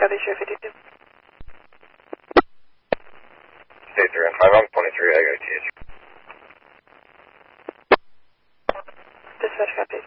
Charlie Sierra 52. Stay through. I'm on 23. I got TH. Dispatch copy.